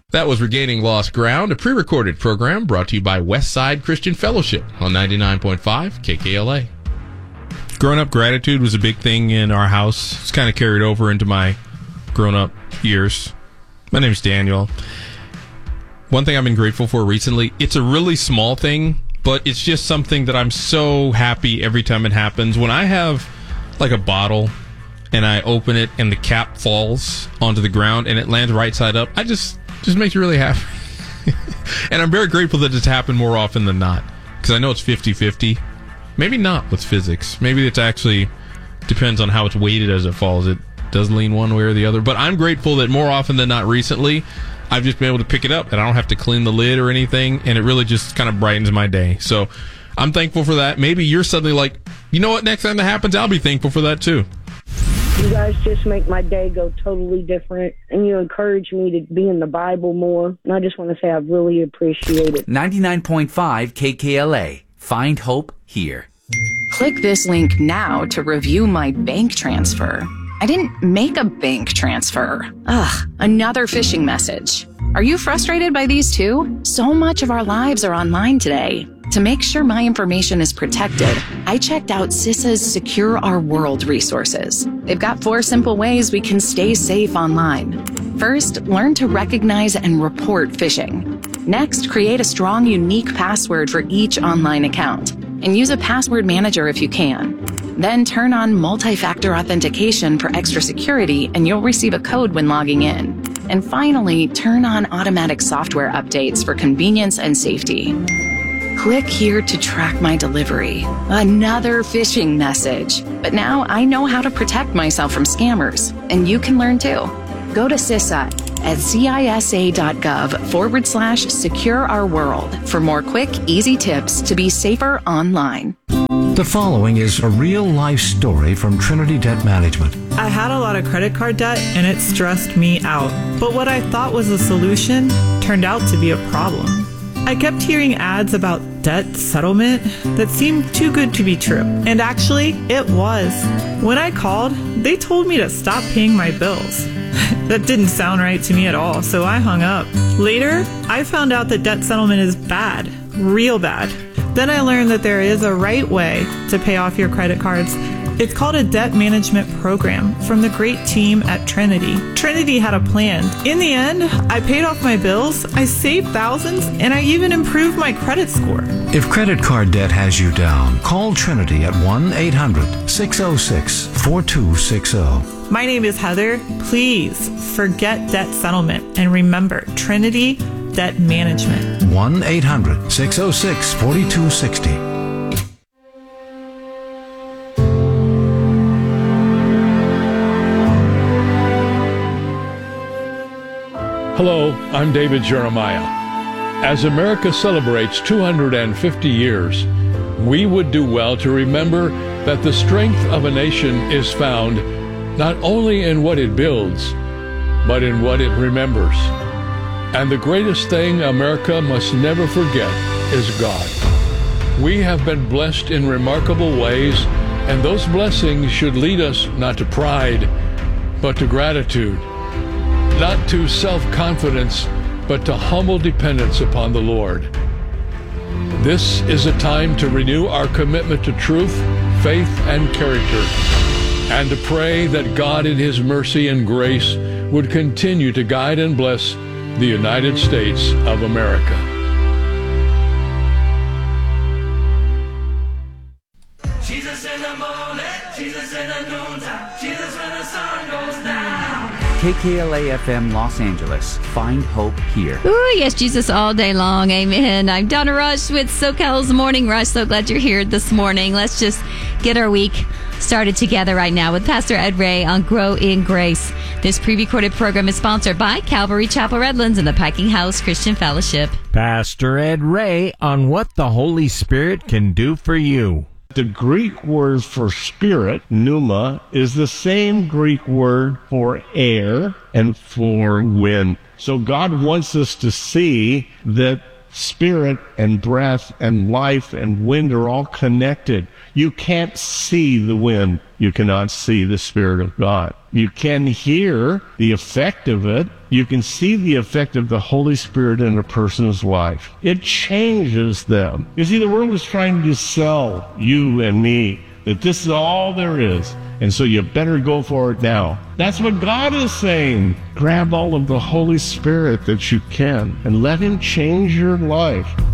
That was Regaining Lost Ground, a pre-recorded program brought to you by Westside Christian Fellowship on 99.5 KKLA. Growing up, gratitude was a big thing in our house. It's kind of carried over into my grown-up years. My name's Daniel. One thing I've been grateful for recently, it's a really small thing, but it's just something that I'm so happy every time it happens. When I have like a bottle and I open it and the cap falls onto the ground and it lands right side up, I just makes me really happy. And I'm very grateful that it's happened more often than not, because I know it's 50-50. Maybe not with physics. Maybe it's actually depends on how it's weighted as it falls. It does lean one way or the other. But I'm grateful that more often than not recently, I've just been able to pick it up and I don't have to clean the lid or anything, and it really just kind of brightens my day. So I'm thankful for that. Maybe you're suddenly like, you know what, next time that happens, I'll be thankful for that too. You guys just make my day go totally different, and you encourage me to be in the Bible more, and I just want to say I really appreciate it. 99.5 KKLA. Find hope here. Click this link now to review my bank transfer. I didn't make a bank transfer. Ugh, another phishing message. Are you frustrated by these too? So much of our lives are online today. To make sure my information is protected, I checked out CISA's Secure Our World resources. They've got 4 simple ways we can stay safe online. First, learn to recognize and report phishing. Next, create a strong, unique password for each online account, and use a password manager if you can. Then turn on multi-factor authentication for extra security, and you'll receive a code when logging in. And finally, turn on automatic software updates for convenience and safety. Click here to track my delivery. Another phishing message. But now I know how to protect myself from scammers, and you can learn too. Go to CISA at cisa.gov/Secure Our World for more quick, easy tips to be safer online. The following is a real-life story from Trinity Debt Management. I had a lot of credit card debt and it stressed me out. But what I thought was a solution turned out to be a problem. I kept hearing ads about debt settlement that seemed too good to be true. And actually, it was. When I called, they told me to stop paying my bills. That didn't sound right to me at all, so I hung up. Later, I found out that debt settlement is bad, real bad. Then I learned that there is a right way to pay off your credit cards. It's called a debt management program from the great team at Trinity. Trinity had a plan. In the end, I paid off my bills, I saved thousands, and I even improved my credit score. If credit card debt has you down, call Trinity at 1-800-606-4260. My name is Heather. Please forget debt settlement and remember Trinity Debt Management. 1-800-606-4260. Hello, I'm David Jeremiah. As America celebrates 250 years, we would do well to remember that the strength of a nation is found not only in what it builds, but in what it remembers. And the greatest thing America must never forget is God. We have been blessed in remarkable ways, and those blessings should lead us not to pride, but to gratitude. Not to self-confidence, but to humble dependence upon the Lord. This is a time to renew our commitment to truth, faith, and character, and to pray that God in His mercy and grace would continue to guide and bless the United States of America. Jesus in the morning, Jesus in the noontime, Jesus when the sun goes down. KKLA-FM Los Angeles. Find hope here. Ooh, yes, Jesus all day long. Amen. I'm Donna Rush with SoCal's Morning Rush. So glad you're here this morning. Let's just get our week started together right now with Pastor Ed Ray on Grow in Grace. This pre-recorded program is sponsored by Calvary Chapel Redlands and the Packing House Christian Fellowship. Pastor Ed Ray on what the Holy Spirit can do for you. The Greek word for spirit, pneuma, is the same Greek word for air and for wind. So God wants us to see that spirit and breath and life and wind are all connected. You can't see the wind. You cannot see the Spirit of God. You can hear the effect of it you can see the effect of the Holy Spirit in a person's life. It changes them. You see, the world is trying to sell you and me that this is all there is, and so you better go for it now. That's what God is saying. Grab all of the Holy Spirit that you can and let Him change your life.